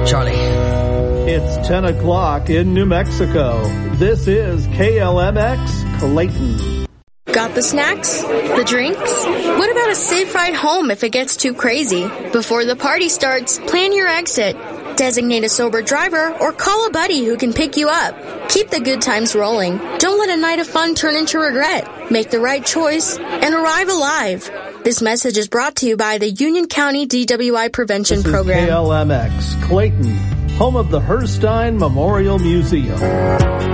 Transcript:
Charlie. It's 10 o'clock in New Mexico. This is KLMX Clayton. Got the snacks? The drinks? What about a safe ride home if it gets too crazy? Before the party starts, plan your exit. Designate a sober driver or call a buddy who can pick you up. Keep the good times rolling. Don't let a night of fun turn into regret. Make the right choice and arrive alive. This message is brought to you by the Union County DWI Prevention Program. This is KLMX Clayton, home of the Herstein Memorial Museum.